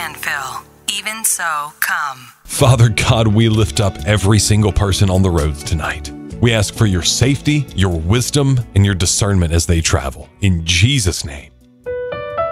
can fill. Even so, come. Father God, we lift up every single person on the roads tonight. We ask for your safety, your wisdom, and your discernment as they travel. In Jesus' name.